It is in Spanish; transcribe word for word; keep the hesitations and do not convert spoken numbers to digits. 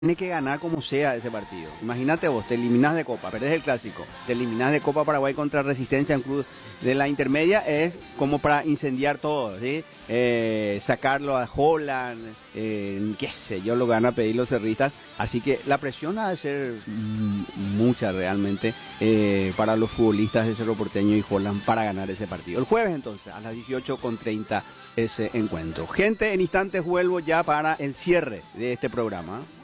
Tiene que ganar como sea ese partido. Imagínate vos, te eliminás de Copa, perdés el Clásico, te eliminás de Copa Paraguay contra Resistencia en Cruz de la intermedia, es como para incendiar todo, ¿sí? Eh, sacarlo a Holland, eh, qué sé yo, lo que van a pedir los cerristas. Así que la presión ha de ser mm, mucha realmente eh, para los futbolistas de Cerro Porteño y Holland para ganar ese partido. El jueves entonces, a las dieciocho con treinta, ese encuentro. Gente, en instantes vuelvo ya para el cierre de este programa.